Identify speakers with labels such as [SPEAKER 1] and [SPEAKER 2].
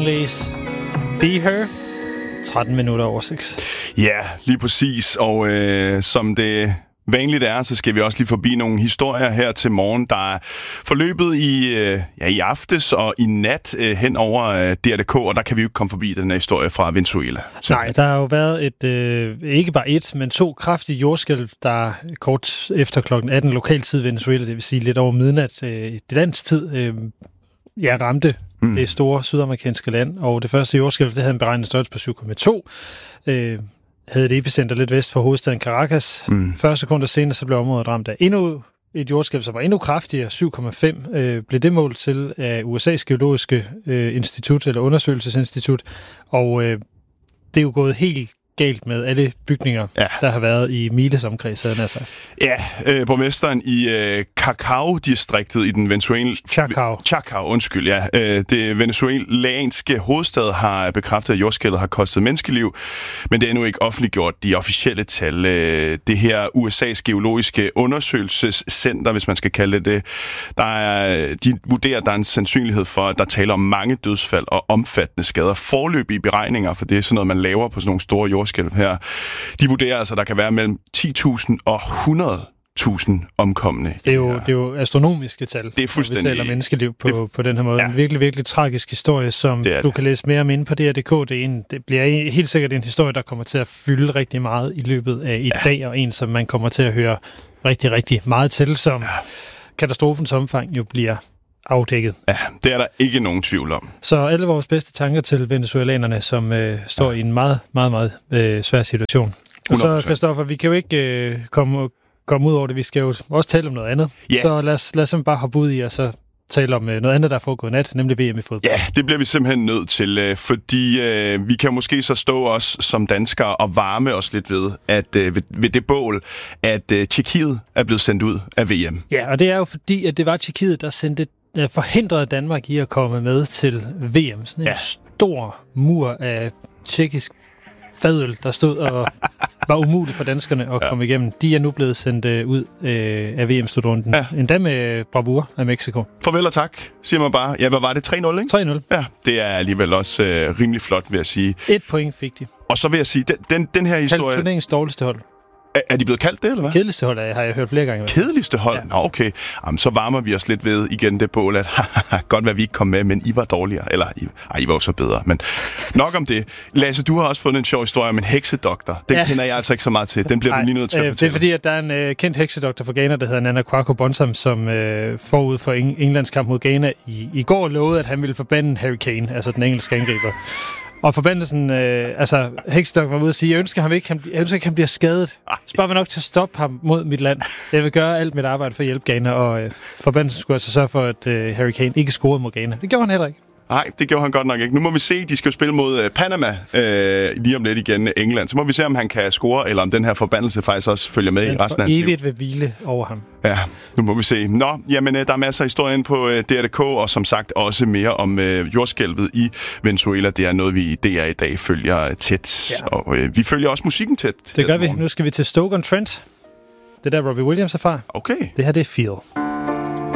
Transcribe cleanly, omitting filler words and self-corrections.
[SPEAKER 1] Heavenly's Be Her. 13 minutter over 6.
[SPEAKER 2] Ja, lige præcis. Og som det vanligt er, så skal vi også lige forbi nogle historier her til morgen, der er forløbet i aftes og i nat hen over DRDK, og der kan vi jo ikke komme forbi den her historie fra Venezuela.
[SPEAKER 1] Nej, der har jo været ikke bare et, men 2 kraftige jordskælv, der kort efter klokken 18 lokaltid i Venezuela, det vil sige lidt over midnat i landstid, ramte det store sydamerikanske land, og det første jordskælv, det havde en beregnet størrelse på 7,2. Havde det epicenter lidt vest for hovedstaden Caracas. 40 sekunder senere, så blev området ramt af endnu et jordskælv, som var endnu kraftigere, 7,5, blev det målt til af USA's geologiske institut, eller undersøgelsesinstitut, og det er jo gået helt galt med alle bygninger, der har været i miles omkreds, havde jeg sagt.
[SPEAKER 2] Ja, borgmesteren i Chacao-distriktet i den
[SPEAKER 1] Chacao,
[SPEAKER 2] det venezuelanske hovedstad har bekræftet, at jordskælvet har kostet menneskeliv, men det er endnu ikke offentliggjort de officielle tal. Det her USA's geologiske undersøgelsescenter, hvis man skal kalde det, de vurderer, at der er en sandsynlighed for, at der taler om mange dødsfald og omfattende skader. Foreløbige beregninger, for det er sådan noget, man laver på sådan nogle store jordskælv her. De vurderer altså, at der kan være mellem 10.000 og 100.000 omkomne.
[SPEAKER 1] Det er jo astronomiske tal.
[SPEAKER 2] Det er fuldstændig.
[SPEAKER 1] Vi taler menneskeliv på den her måde. Ja. En virkelig, virkelig tragisk historie, som du kan læse mere om inde på DRDK. Det bliver helt sikkert en historie, der kommer til at fylde rigtig meget i løbet af i dag, og en, som man kommer til at høre rigtig, rigtig meget til, som katastrofens omfang jo bliver afdækket.
[SPEAKER 2] Ja, det er der ikke nogen tvivl om.
[SPEAKER 1] Så alle vores bedste tanker til venezuelanerne, som står i en meget, meget, meget svær situation. Og 100%. Så, Christoffer, vi kan jo ikke komme ud over det. Vi skal jo også tale om noget andet. Yeah. Så lad os bare hoppe ud i, og så tale om noget andet, der er foregået nat, nemlig VM i fodbold.
[SPEAKER 2] Ja, det bliver vi simpelthen nødt til, fordi vi kan måske så stå os som danskere og varme os lidt ved, at ved det bål, at Tjekkiet er blevet sendt ud af VM.
[SPEAKER 1] Ja, og det er jo fordi, at det var Tjekkiet, der forhindrede Danmark i at komme med til VM. Sådan en stor mur af tjekkisk fadøl, der stod og var umuligt for danskerne at komme igennem. De er nu blevet sendt ud af VM-slutrunden. Ja. Endda med bravur af Mexico.
[SPEAKER 2] Farvel og tak, siger man bare. Ja, hvad var det? 3-0, ikke?
[SPEAKER 1] 3-0.
[SPEAKER 2] Ja, det er alligevel også rimelig flot, vil jeg sige.
[SPEAKER 1] 1 point fik de.
[SPEAKER 2] Og så vil jeg sige, den her historie...
[SPEAKER 1] Kaldt turneringens dårligste hold.
[SPEAKER 2] Er de blevet kaldt det, eller hvad?
[SPEAKER 1] Kedeligste hold har jeg hørt flere gange.
[SPEAKER 2] Kedeligste hold? Ja. Nå, okay. Jamen, så varmer vi os lidt ved igen det bål, at godt hvad vi ikke kom med, men I var dårligere. Eller, I var jo så bedre. Men nok om det. Lasse, du har også fundet en sjov historie om en heksedoktor. Den kender jeg altså ikke så meget til. Den bliver du lige nødt til at fortælle.
[SPEAKER 1] Det er fordi, at der er en kendt heksedoktor fra Ghana, der hedder Nana Kwaku Bonsam, som forud for Englands kamp mod Ghana i går lovede, at han ville forbande Harry Kane, altså den engelske angriber. Og forbandelsen, heksedoktoren var ude og sige, jeg ønsker han bliver skadet. Spørg mig nok til at stoppe ham mod mit land. Jeg vil gøre alt mit arbejde for at hjælpe Ghana, og forbandelsen skulle altså sørge for, at Harry Kane ikke scorede mod Ghana. Det gjorde han heller ikke.
[SPEAKER 2] Nej, det gjorde han godt nok ikke. Nu må vi se, de skal jo spille mod Panama lige om lidt igen, England. Så må vi se, om han kan score, eller om den her forbandelse faktisk også følger med i resten af hans liv.
[SPEAKER 1] Evigt vil hvile over ham.
[SPEAKER 2] Ja, nu må vi se. Nå, jamen, der er masser af historie inde på DRDK, og som sagt også mere om jordskælvet i Venezuela. Det er noget, vi i DR i dag følger tæt. Ja. Og vi følger også musikken tæt.
[SPEAKER 1] Det gør vi. Nu skal vi til Stoke-on-Trent. Det der Robbie Williams er fra.
[SPEAKER 2] Okay.
[SPEAKER 1] Det her, det er Feel.